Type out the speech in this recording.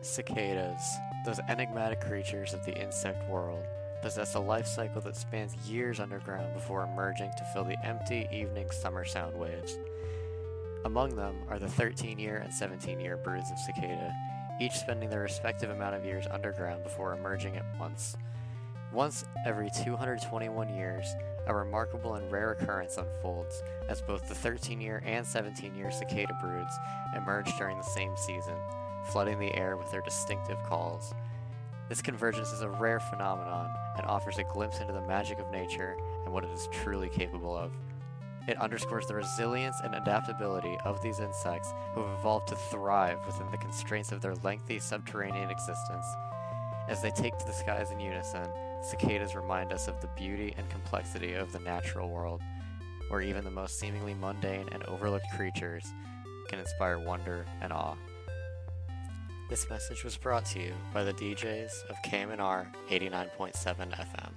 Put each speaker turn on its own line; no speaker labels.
Cicadas, those enigmatic creatures of the insect world, possess a life cycle that spans years underground before emerging to fill the empty evening summer sound waves. Among them are the 13-year and 17-year broods of cicada, each spending their respective amount of years underground before emerging at once. Once every 221 years, a remarkable and rare occurrence unfolds, as both the 13-year and 17-year cicada broods emerge during the same season, flooding the air with their distinctive calls. This convergence is a rare phenomenon and offers a glimpse into the magic of nature and what it is truly capable of. It underscores the resilience and adaptability of these insects who have evolved to thrive within the constraints of their lengthy subterranean existence. As they take to the skies in unison, cicadas remind us of the beauty and complexity of the natural world, where even the most seemingly mundane and overlooked creatures can inspire wonder and awe. This message was brought to you by the DJs of KMNR 89.7 FM.